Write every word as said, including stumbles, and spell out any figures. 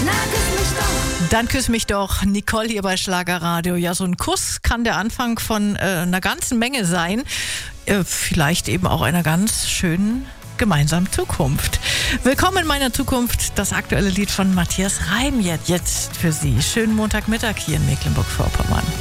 Na, küss mich doch. Dann küss mich doch, Nicole hier bei Schlagerradio. Ja, so ein Kuss kann der Anfang von äh, einer ganzen Menge sein. Äh, vielleicht eben auch einer ganz schönen gemeinsamen Zukunft. Willkommen in meiner Zukunft, das aktuelle Lied von Matthias Reim jetzt für Sie. Schönen Montagmittag hier in Mecklenburg-Vorpommern.